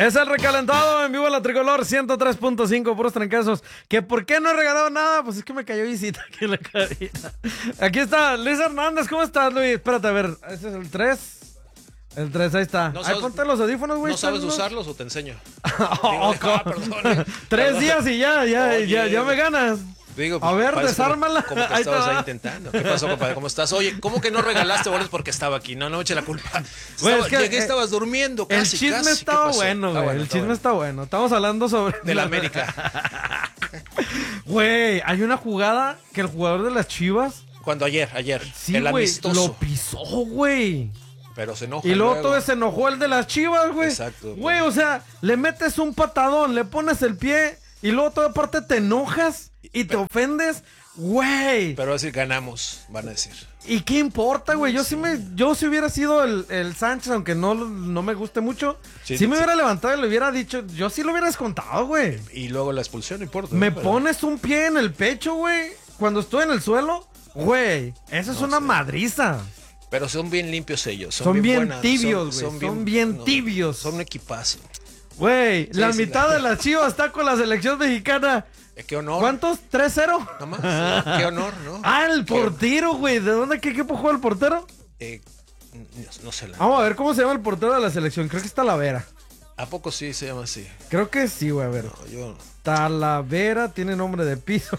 Es el recalentado en vivo la Tricolor 103.5, puros trancazos. ¿Que por qué no he regalado nada? Pues es que me cayó visita aquí en la cabina. Aquí está Luis Hernández. ¿Cómo estás, Luis? Espérate, a ver. ¿Ese es el 3? El 3, ahí está. No ahí sabes, ponte los audífonos, güey. ¿No sabes usarlos o te enseño? Perdón. 3 días y ya me ganas. Digo, a ver, desármala. Como que estabas ahí intentando. ¿Qué pasó, compadre? ¿Cómo estás? Oye, ¿cómo que no regalaste boletos porque estaba aquí? No me eche la culpa. Llegué, estabas durmiendo casi. El chisme estaba bueno, güey. El chisme está bueno. Estamos hablando sobre... De la América. Güey, hay una jugada que el jugador de las Chivas... Cuando ayer. Sí, el güey, amistoso. lo pisó, güey. Pero se enoja. Y luego todo se enojó el de las Chivas, güey. Exacto. Güey, o sea, le metes un patadón, le pones el pie y luego toda parte te enojas y te ofendes. Güey. Pero así ganamos, van a decir. ¿Y qué importa, güey? Yo si hubiera sido el Sánchez, aunque no me guste mucho, sí me hubiera levantado y le hubiera dicho, yo sí lo hubiera descontado, güey. Y luego la expulsión, no importa. Me pones un pie en el pecho, güey, cuando estoy en el suelo, güey, eso es una madriza. Pero son bien limpios ellos. Son bien tibios, güey. Son bien tibios. Son un equipazo. Güey, la mitad de las Chivas está con la selección mexicana. Qué honor. ¿Cuántos? ¿3-0? Nomás. Qué honor, ¿no? Ah, el portero, güey. ¿De dónde? ¿Qué equipo juega el portero? No sé. Vamos a ver cómo se llama el portero de la selección. Creo que es Talavera. ¿A poco sí se llama así? Creo que sí, güey. A ver. No, yo... Talavera tiene nombre de piso.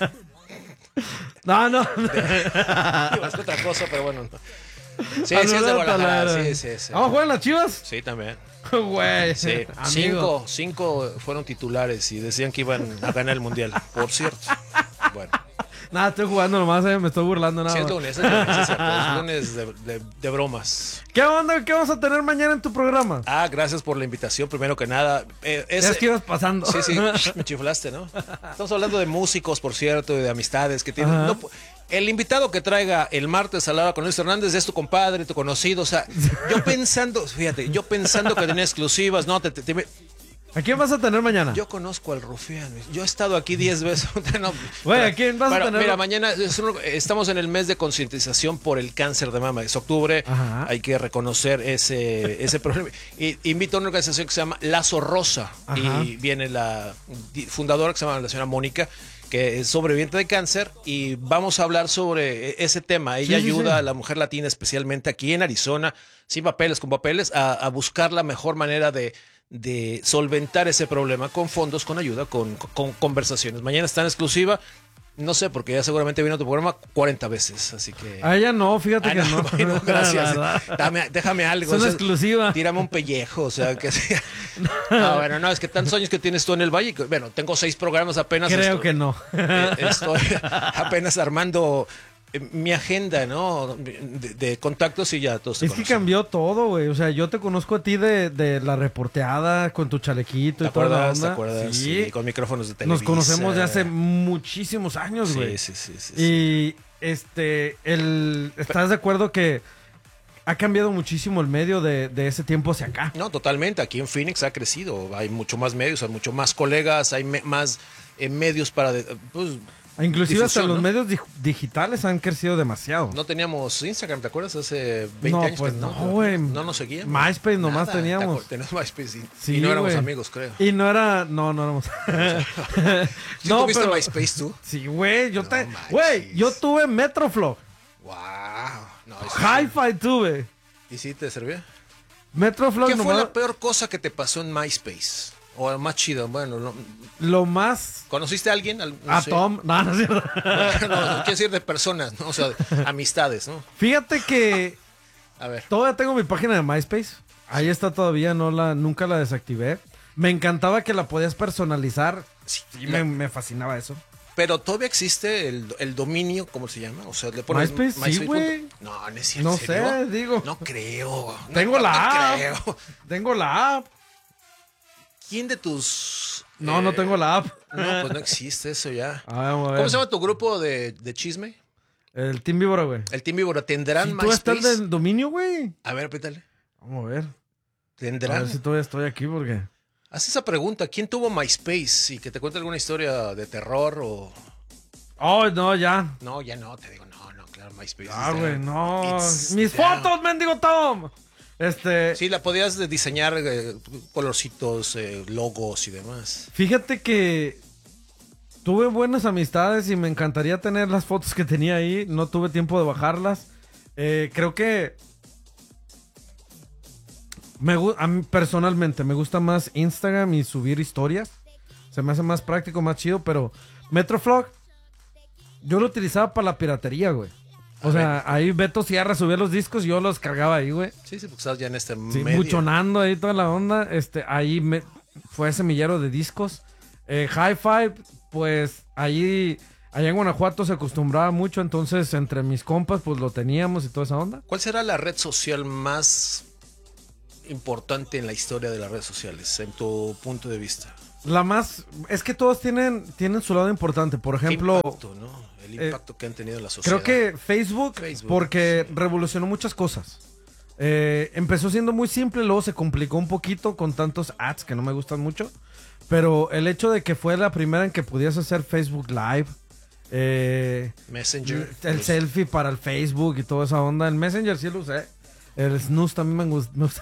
No. Es otra cosa, pero bueno. Sí, es de Guadalajara. Sí. ¿Vamos a jugar en las Chivas? Sí, también. Güey. Sí. Cinco fueron titulares y decían que iban a ganar el mundial. Por cierto. Bueno. Nada, estoy jugando nomás, me estoy burlando nada. Sí, es lunes, es lunes de bromas. ¿Qué onda? ¿Qué vamos a tener mañana en tu programa? Gracias por la invitación, primero que nada. Es que ibas pasando. Sí, me chiflaste, ¿no? Estamos hablando de músicos, por cierto, y de amistades que tienen. No, el invitado que traiga el martes a la hora con Luis Hernández es tu compadre, tu conocido. O sea, yo pensando que tenía exclusivas, no, ¿A quién vas a tener mañana? Yo conozco al Rufián. Yo he estado aquí 10 veces. Güey, ¿a quién vas a tener? Mira, mañana estamos en el mes de concientización por el cáncer de mama. Es octubre. Ajá. Hay que reconocer ese problema. Y invito a una organización que se llama Lazo Rosa. Ajá. Y viene la fundadora que se llama la señora Mónica, que es sobreviviente de cáncer, y vamos a hablar sobre ese tema. Ella ayuda a la mujer latina, especialmente aquí en Arizona, sin papeles, con papeles, a buscar la mejor manera de solventar ese problema con fondos, con ayuda, con conversaciones. Mañana está en exclusiva. No sé, porque ya seguramente vino a tu programa 40 veces, así que... A ella no, fíjate que no. Bueno, gracias. Déjame algo. Es una exclusiva. Tírame un pellejo, o sea, que sea... No, es que tantos años que tienes tú en el Valle. Bueno, tengo 6 programas apenas. Creo que no. Estoy apenas armando mi agenda, ¿no? De contactos y ya todos. Es que cambió todo, güey. O sea, yo te conozco a ti de la reporteada con tu chalequito y toda la onda. ¿Te acuerdas? Sí, con micrófonos de Televisa. Nos conocemos de hace muchísimos años, güey. Sí. Y ¿estás de acuerdo que ha cambiado muchísimo el medio de ese tiempo hacia acá? No, totalmente. Aquí en Phoenix ha crecido. Hay mucho más medios, hay mucho más colegas, hay más medios para... Inclusive hasta los medios digitales han crecido demasiado. No teníamos Instagram, ¿te acuerdas? Hace 20 años. Pues no, güey. No nos seguíamos. MySpace nomás teníamos. Teníamos MySpace sí, y no éramos amigos, creo. Y no éramos. ¿Sí tuviste MySpace tú? Sí, güey. Yo tuve Metroflog. Wow. Hi-Fi tuve. ¿Y sí te servía? Metroflog. ¿Qué fue la peor cosa que te pasó en MySpace? O el más chido, bueno. Lo más... ¿Conociste a alguien? Tom. No es cierto. No, quiero decir de personas, ¿no? O sea, amistades, ¿no? Fíjate que... A ver. Todavía tengo mi página de MySpace. Ahí está todavía, nunca la desactivé. Me encantaba que la podías personalizar. Sí, me fascinaba eso. Pero todavía existe el dominio, ¿cómo se llama? O sea, le pones MySpace, sí, güey. No es cierto. No sé, digo. No creo. Tengo la app. Creo. Tengo la app. ¿Quién de tus...? No tengo la app. No, pues no existe eso ya. Vamos a ver. ¿Cómo se llama tu grupo de chisme? El Team Víbora, güey. El Team Víbora. ¿Tendrán MySpace? ¿Tú estás del dominio, güey? A ver, apítale. Vamos a ver. ¿Tendrán? A ver si todavía estoy aquí porque... Haz esa pregunta. ¿Quién tuvo MySpace? Y que te cuente alguna historia de terror o... Oh, no, ya. No, ya no. Te digo, no, claro, MySpace. Güey, no. ¡Mis fotos, mendigo Tom! Sí, la podías diseñar colorcitos, logos y demás. Fíjate que tuve buenas amistades y me encantaría tener las fotos que tenía ahí. No tuve tiempo de bajarlas. Creo que a mí personalmente me gusta más Instagram y subir historias. Se me hace más práctico, más chido, pero Metroflog yo lo utilizaba para la piratería, güey. O sea, ahí Beto Sierra subía los discos y yo los cargaba ahí, güey. Sí, porque estás ya en este medio. Buchonando ahí toda la onda. Ahí fue semillero de discos. Hi-Fi, pues allá en Guanajuato se acostumbraba mucho, entonces entre mis compas pues lo teníamos y toda esa onda. ¿Cuál será la red social más importante en la historia de las redes sociales, en tu punto de vista? Es que todos tienen su lado importante. Por ejemplo, el impacto que han tenido en la sociedad. Creo que Facebook porque revolucionó muchas cosas. Empezó siendo muy simple, luego se complicó un poquito con tantos ads que no me gustan mucho. Pero el hecho de que fue la primera en que podías hacer Facebook Live, Messenger, el selfie para el Facebook y toda esa onda. El Messenger sí lo usé. El snooze también me gusta.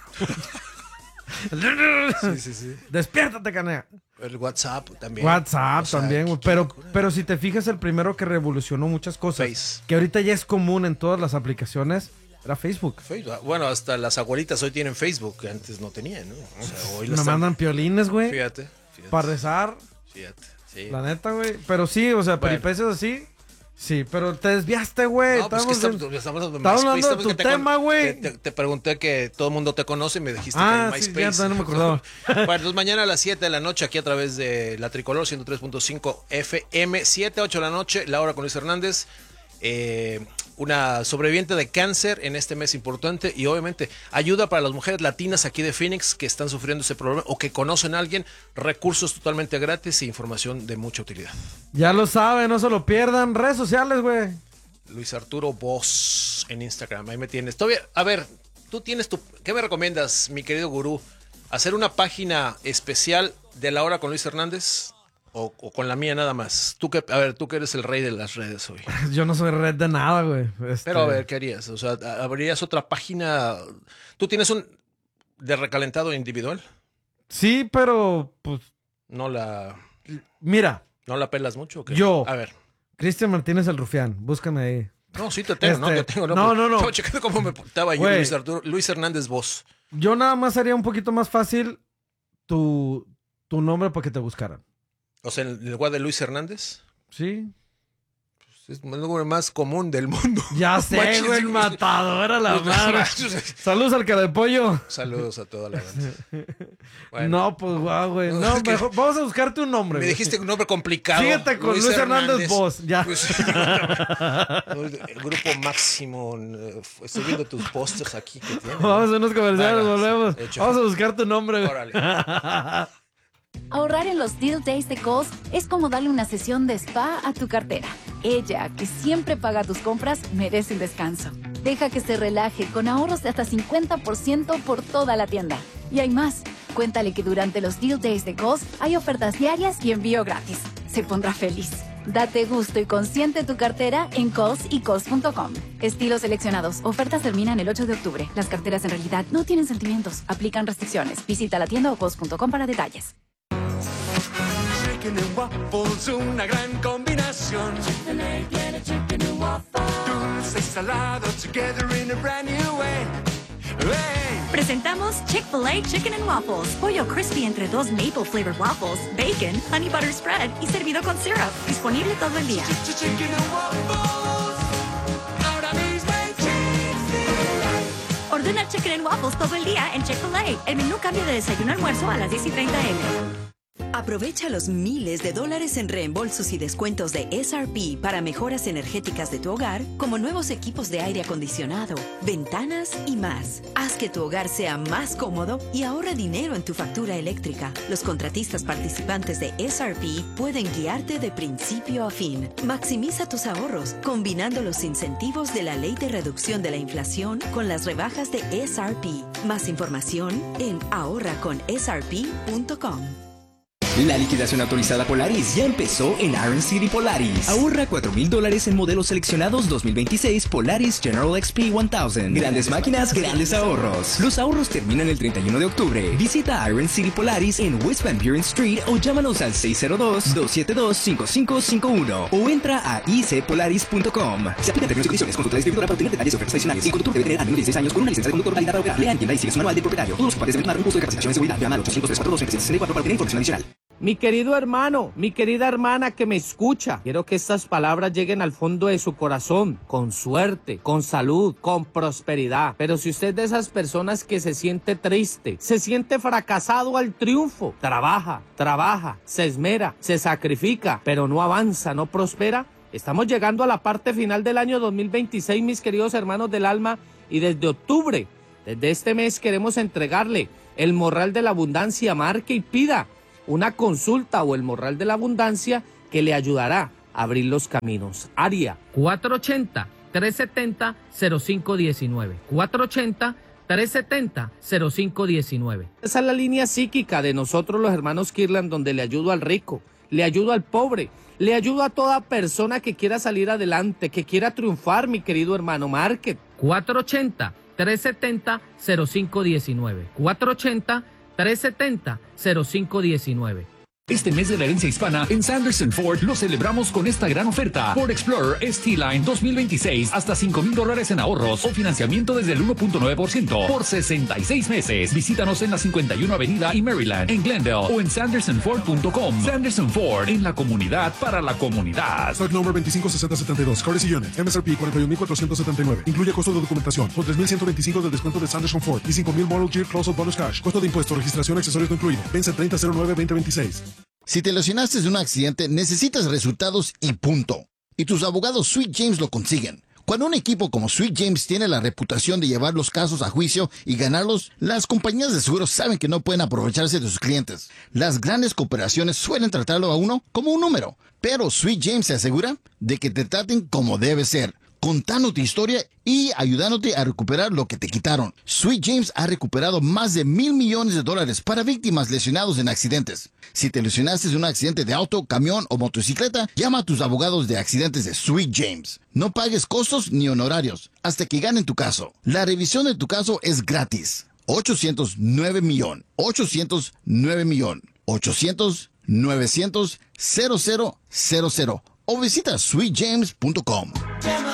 Sí. Despiértate, canea. El WhatsApp también. También, pero si te fijas, el primero que revolucionó muchas cosas, que ahorita ya es común en todas las aplicaciones, era Facebook. Bueno, hasta las abuelitas hoy tienen Facebook, que antes no tenían, ¿no? O sea, hoy me mandan piolines, güey. Fíjate. Para rezar. Fíjate, sí. La neta, güey. Pero sí, o sea, peripecias así. Sí, pero te desviaste, güey. No, pues estamos hablando de tu tema, güey. Te pregunté que todo el mundo te conoce y me dijiste que en MySpace. Sí, ya no me acordaba. Bueno, entonces mañana a las 7 de la noche aquí a través de La Tricolor 103.5 FM, 7 a 8 de la noche, La Hora con Luis Hernández. Una sobreviviente de cáncer en este mes importante y obviamente ayuda para las mujeres latinas aquí de Phoenix que están sufriendo ese problema o que conocen a alguien, recursos totalmente gratis e información de mucha utilidad. Ya lo saben, no se lo pierdan. Redes sociales, güey. Luis Arturo Voz en Instagram, ahí me tienes. Todavía, a ver, tú tienes ¿qué me recomiendas, mi querido gurú? ¿Hacer una página especial de La Hora con Luis Hernández? O con la mía nada más. Tú que eres el rey de las redes hoy. Yo no soy red de nada, güey. Pero a ver, ¿qué harías? O sea, ¿abrirías otra página? ¿Tú tienes un de recalentado individual? Sí, pero pues... Mira. ¿No la pelas mucho? ¿O qué? Yo. A ver. Cristian Martínez el Rufián. Búscame ahí. No, sí te tengo. No, te tengo. No. Estaba checando cómo me estaba yo, Luis Hernández Voz. Yo nada más haría un poquito más fácil tu nombre para que te buscaran. O sea, ¿en el lugar de Luis Hernández? Sí. Es el nombre más común del mundo. Ya sé, güey, el matador a la madre. Saludos al cara de pollo. Saludos a toda la banda. Bueno. No, pues guau, güey. No, mejor vamos a buscarte un nombre. Me dijiste un nombre complicado. Síguete con Luis Hernández Voz. Ya. El grupo Máximo. Estoy viendo tus pósters aquí que tienes. Vamos a unos comerciales, volvemos. Vamos a buscar tu nombre. Órale. Ahorrar en los Deal Days de Kohl's es como darle una sesión de spa a tu cartera. Ella, que siempre paga tus compras, merece un descanso. Deja que se relaje con ahorros de hasta 50% por toda la tienda. Y hay más. Cuéntale que durante los Deal Days de Kohl's hay ofertas diarias y envío gratis. Se pondrá feliz. Date gusto y consiente tu cartera en Kohl's y Kohl's.com. Estilos seleccionados. Ofertas terminan el 8 de octubre. Las carteras en realidad no tienen sentimientos. Aplican restricciones. Visita la tienda o Kohl's.com para detalles. Chicken and waffles, una gran combinación. Chick-fil-A tiene chicken and waffles. Dulce y salado together in a brand new way. Hey. Presentamos Chick-fil-A Chicken and Waffles. Pollo crispy entre dos maple flavored waffles, bacon, honey butter spread y servido con syrup. Disponible todo el día. Chicken and waffles. Ahora mismo en Chick-fil-A. Ordena Chicken and Waffles todo el día en Chick-fil-A. El menú cambia de desayuno a almuerzo a las 10:30 a.m. Aprovecha los miles de dólares en reembolsos y descuentos de SRP para mejoras energéticas de tu hogar, como nuevos equipos de aire acondicionado, ventanas y más. Haz que tu hogar sea más cómodo y ahorra dinero en tu factura eléctrica. Los contratistas participantes de SRP pueden guiarte de principio a fin. Maximiza tus ahorros combinando los incentivos de la Ley de Reducción de la Inflación con las rebajas de SRP. Más información en ahorraconsrp.com. La liquidación autorizada Polaris ya empezó en Iron City Polaris. Ahorra $4,000 en modelos seleccionados 2026 Polaris General XP 1000. Grandes máquinas, grandes ahorros. Los ahorros terminan el 31 de octubre. Visita Iron City Polaris en West Van Buren Street o llámanos al 602-272-5551 o entra a icpolaris.com. Se aplican términos y condiciones. Consulta distribuidora para obtener detalles y ofertas adicionales. El conductor debe tener al menos 16 años con una licencia de conductor válida para operar. Lea en tienda y sigue su manual del propietario. Todos los ocupantes deben tomar un curso de capacitación de seguridad. Llama al 800-342-2764 para obtener información adicional. Mi querido hermano, mi querida hermana que me escucha, quiero que estas palabras lleguen al fondo de su corazón, con suerte, con salud, con prosperidad. Pero si usted es de esas personas que se siente triste, se siente fracasado al triunfo, trabaja, se esmera, se sacrifica, pero no avanza, no prospera, estamos llegando a la parte final del año 2026, mis queridos hermanos del alma, y desde octubre, desde este mes queremos entregarle el morral de la abundancia. Marque y pida una consulta o el morral de la abundancia que le ayudará a abrir los caminos. Área 480-370-0519. 480-370-0519. Esa es la línea psíquica de nosotros los hermanos Kirlan, donde le ayudo al rico, le ayudo al pobre, le ayudo a toda persona que quiera salir adelante, que quiera triunfar, mi querido hermano. Market 480-370-0519. 480-370-0519. Este mes de la herencia hispana, en Sanderson Ford lo celebramos con esta gran oferta. Ford Explorer ST-Line 2026, hasta $5,000 en ahorros o financiamiento desde el 1.9% por 66 meses. Visítanos en la 51 Avenida y Maryland, en Glendale o en sandersonford.com. Sanderson Ford, en la comunidad, para la comunidad. Stock number 256072, Courtesy Unit, MSRP 41,479. Incluye costo de documentación, con $3,125 del descuento de Sanderson Ford y $5,000 Model Year Close-Out Bonus Cash. Costo de impuesto, registración, accesorios no incluido. Vence 30/09/2026. Si te lesionaste de un accidente, necesitas resultados y punto. Y tus abogados Sweet James lo consiguen. Cuando un equipo como Sweet James tiene la reputación de llevar los casos a juicio y ganarlos, las compañías de seguros saben que no pueden aprovecharse de sus clientes. Las grandes cooperaciones suelen tratarlo a uno como un número, pero Sweet James se asegura de que te traten como debe ser, contando tu historia y ayudándote a recuperar lo que te quitaron. Sweet James ha recuperado más de $1,000 millones para víctimas lesionados en accidentes. Si te lesionaste en un accidente de auto, camión o motocicleta, llama a tus abogados de accidentes de Sweet James. No pagues costos ni honorarios hasta que ganen tu caso. La revisión de tu caso es gratis. 809 millón. 800-900-0000 o visita sweetjames.com.